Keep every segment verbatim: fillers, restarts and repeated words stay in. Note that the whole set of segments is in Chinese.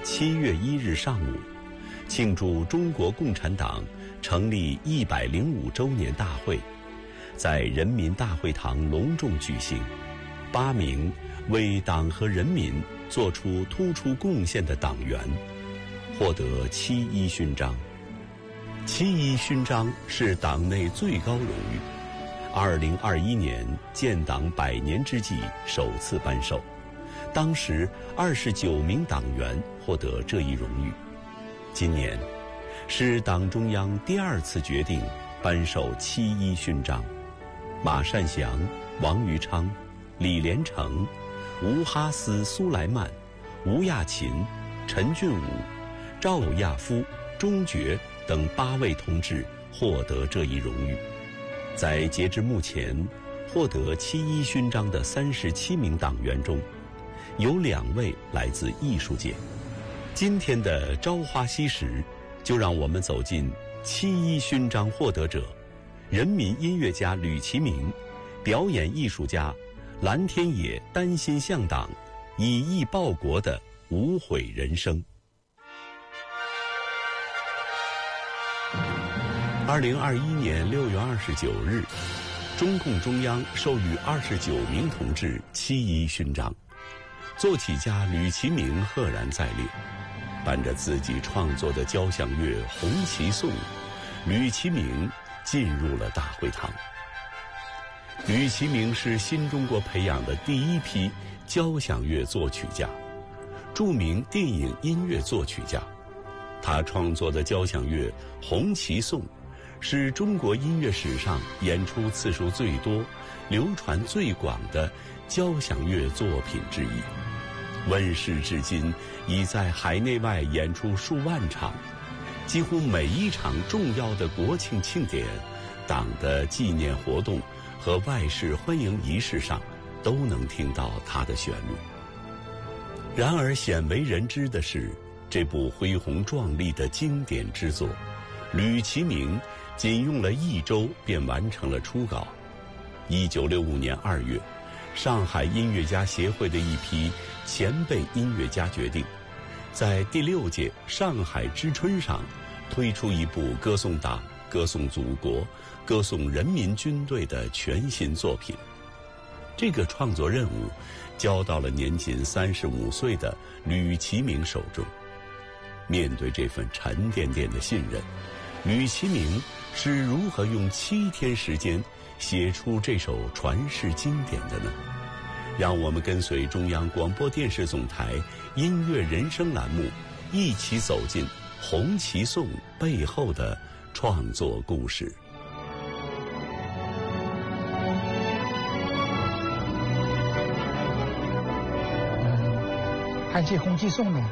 七月一日上午，庆祝中国共产党成立一百零五周年大会，在人民大会堂隆重举行。八名为党和人民做出突出贡献的党员获得七一勋章。七一勋章是党内最高荣誉，二零二一年建党百年之际首次颁授。当时二十九名党员获得这一荣誉。今年是党中央第二次决定颁授七一勋章。马善祥、王余昌、李连成、吴哈斯·苏莱曼、吴亚勤、陈俊武、赵亚夫、钟觉等八位同志获得这一荣誉。在截至目前获得七一勋章的三十七名党员中，有两位来自艺术界。今天的朝花夕拾，就让我们走进七一勋章获得者：人民音乐家吕其明，表演艺术家蓝天野丹心向党，以艺报国的无悔人生。二零二一年六月二十九日，中共中央授予二十九名同志七一勋章。作曲家吕其明赫然在列，伴着自己创作的交响乐《红旗颂》，吕其明进入了大会堂。吕其明是新中国培养的第一批交响乐作曲家，著名电影音乐作曲家。他创作的交响乐《红旗颂》是中国音乐史上演出次数最多、流传最广的交响乐作品之一。问世至今，已在海内外演出数万场，几乎每一场重要的国庆庆典、党的纪念活动和外事欢迎仪式上，都能听到它的旋律。然而鲜为人知的是，这部恢宏壮丽的经典之作，吕其明仅用了一周便完成了初稿。一九六五年二月，上海音乐家协会的一批前辈音乐家决定，在第六届上海之春上推出一部歌颂党、歌颂祖国、歌颂人民军队的全新作品。这个创作任务交到了年仅三十五岁的吕其明手中。面对这份沉甸甸的信任，吕其明是如何用七天时间写出这首传世经典的呢？让我们跟随中央广播电视总台音乐人生栏目，一起走进《红旗颂》背后的创作故事。 嗯，谈起《红旗颂》呢，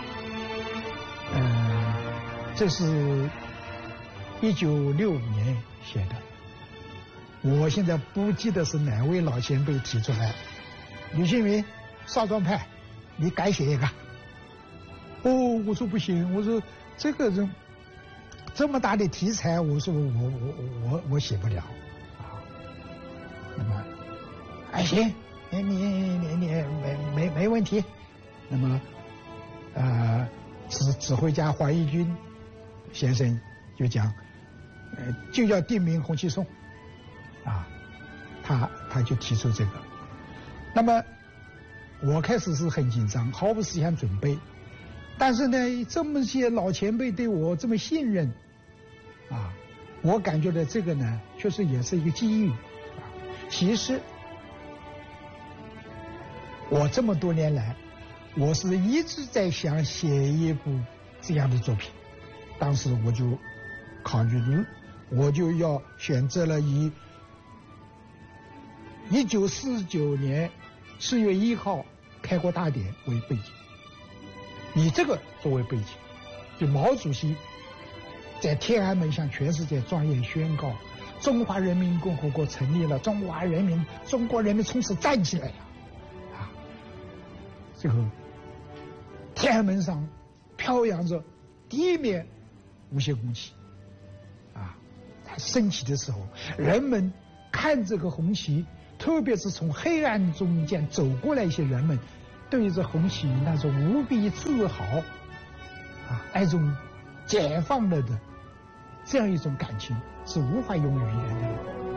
嗯，这是一九六五年写的。我现在不记得是哪位老前辈提出来，吕其明，少壮派，你改写一个。哦，我说不行，我说这个人这么大的题材，我说我我我我写不了啊。那么，哎行，你你你你没没没问题。那么，呃，指指挥家黄一军先生就讲，呃，就要定名《红旗颂》啊，他他就提出这个。那么我开始是很紧张，毫无思想准备，但是呢，这么些老前辈对我这么信任啊，我感觉到这个呢，确实也是一个机遇啊。其实我这么多年来，我是一直在想写一部这样的作品。当时我就考虑，我就要选择了以一九四九年四月一号开国大典为背景，以这个作为背景，就毛主席在天安门向全世界庄严宣告：中华人民共和国成立了，中华人民，中国人民从此站起来了。啊，最后天安门上飘扬着第一面无限红旗，啊，它升起的时候，人们看这个红旗，特别是从黑暗中间走过来一些人们， 对着红旗那种无比自豪啊，那种解放了的这样一种感情是无法用语言的。